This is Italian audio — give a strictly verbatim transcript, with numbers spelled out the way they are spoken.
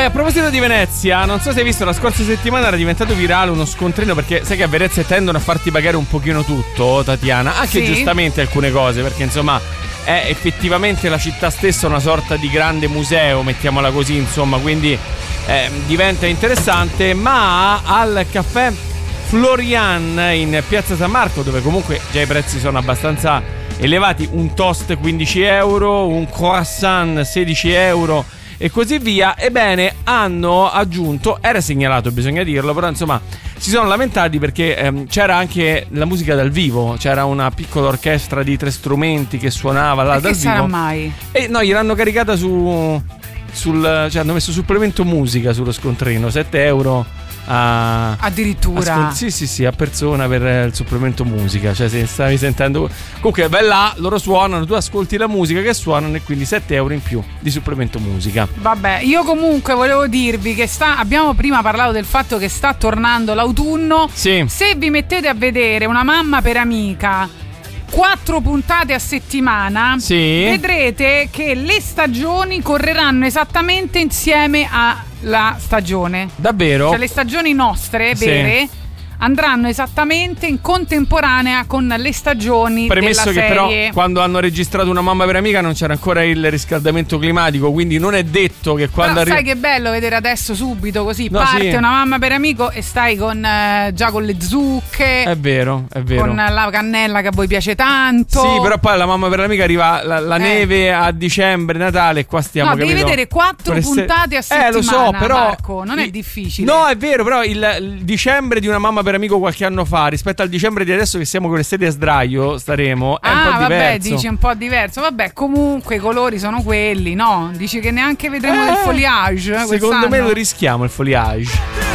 a proposito di Venezia, non so se hai visto, la scorsa settimana era diventato virale uno scontrino, perché sai che a Venezia tendono a farti pagare un pochino tutto, Tatiana, anche sì. giustamente alcune cose, perché insomma è effettivamente la città stessa una sorta di grande museo, mettiamola così, insomma, quindi eh, diventa interessante. Ma al caffè Florian in Piazza San Marco, dove comunque già i prezzi sono abbastanza elevati, un toast quindici euro, un croissant sedici euro e così via, ebbene hanno aggiunto, era segnalato bisogna dirlo, però insomma si sono lamentati perché ehm, c'era anche la musica dal vivo, c'era una piccola orchestra di tre strumenti che suonava là e dal che vivo. sarà mai? E no, gliel'hanno caricata su sul, cioè hanno messo supplemento musica sullo scontrino, sette euro a, addirittura a, sì sì sì a persona per il supplemento musica, cioè se stavi sentendo, comunque vai là, loro suonano, tu ascolti la musica che suonano e quindi sette euro in più di supplemento musica. Vabbè, io comunque volevo dirvi che sta, abbiamo prima parlato del fatto che sta tornando l'autunno. Sì. Se vi mettete a vedere Una mamma per amica, quattro puntate a settimana, sì, vedrete che le stagioni correranno esattamente insieme alla stagione. Davvero? Cioè le stagioni nostre, vere, sì, andranno esattamente in contemporanea con le stagioni premesso della che serie. però quando hanno registrato Una mamma per amica non c'era ancora il riscaldamento climatico, quindi non è detto che quando però arriva... sai che bello vedere adesso subito così, no, parte sì, Una mamma per amico e stai con eh, già con le zucche, è vero, è vero, con la cannella che a voi piace tanto. Sì, però poi La mamma per l'amica arriva la, la eh. neve a dicembre, Natale, e qua stiamo, no, devi capito? vedere quattro Con le se- puntate a settimana. Eh, lo so, però Marco, non è difficile. No, è vero, però il, il dicembre di Una mamma per amico qualche anno fa rispetto al dicembre di adesso che siamo con le sedie a sdraio staremo è ah, un po' vabbè, diverso. dici un po' diverso. Vabbè, comunque i colori sono quelli, no? Dici che neanche vedremo eh, del foliage eh, secondo quest'anno? me lo rischiamo il foliage.